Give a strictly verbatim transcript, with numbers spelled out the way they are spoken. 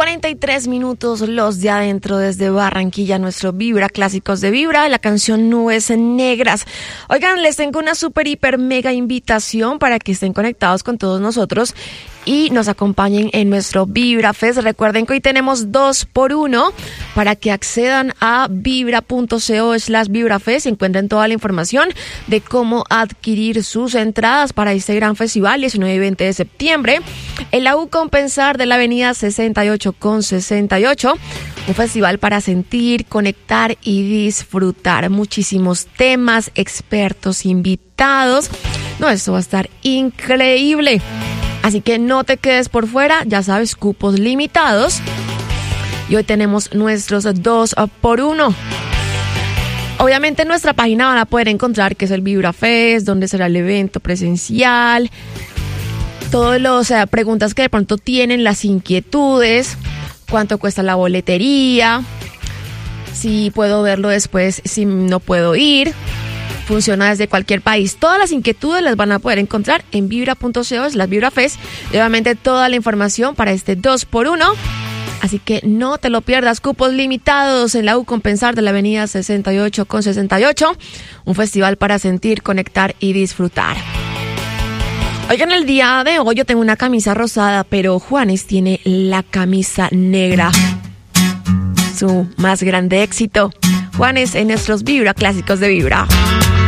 cuarenta y tres minutos, los de adentro desde Barranquilla, nuestro Vibra Clásicos de Vibra, la canción Nubes Negras. Oigan, les tengo una super, hiper, mega invitación para que estén conectados con todos nosotros y nos acompañen en nuestro Vibra Fest. Recuerden que hoy tenemos dos por uno para que accedan a vibra.co slash vibrafest y encuentren toda la información de cómo adquirir sus entradas para este gran festival diecinueve y veinte de septiembre en la U Compensar de la avenida sesenta y ocho con sesenta y ocho. Un festival para sentir, conectar y disfrutar. Muchísimos temas, expertos, invitados. No, esto va a estar increíble. Así que no te quedes por fuera, ya sabes, cupos limitados. Y hoy tenemos nuestros dos por uno. Obviamente en nuestra página van a poder encontrar qué es el Vibra Fest, dónde será el evento presencial, todas las o sea, preguntas que de pronto tienen, las inquietudes, cuánto cuesta la boletería, si puedo verlo después, si no puedo ir. Funciona desde cualquier país. Todas las inquietudes las van a poder encontrar en vibra.co slash vibrafest. Y obviamente toda la información para este dos por uno. Así que no te lo pierdas. Cupos limitados en la U Compensar de la avenida sesenta y ocho con sesenta y ocho. Un festival para sentir, conectar y disfrutar. Oigan, el día de hoy yo tengo una camisa rosada, pero Juanes tiene la camisa negra. Su más grande éxito. Juanes en nuestros Vibra Clásicos de Vibra.